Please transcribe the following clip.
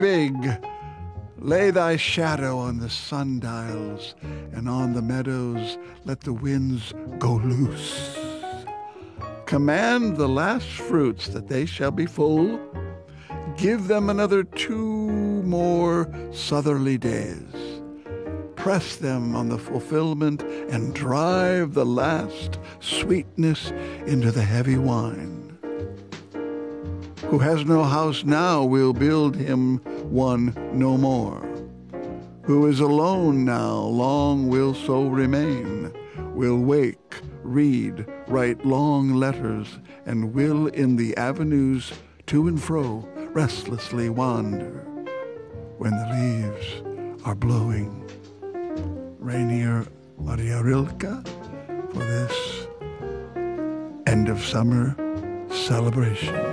big. Lay thy shadow on the sundials, and on the meadows let the winds go loose. Command the last fruits that they shall be full. Give them another 2 more southerly days. Press them on the fulfillment and drive the last sweetness into the heavy wine. Who has no house now will build him one no more. Who is alone now long will so remain, will wake, read, write long letters, and will in the avenues to and fro restlessly wander when the leaves are blowing. Rainier Maria Rilke for this end of summer celebration.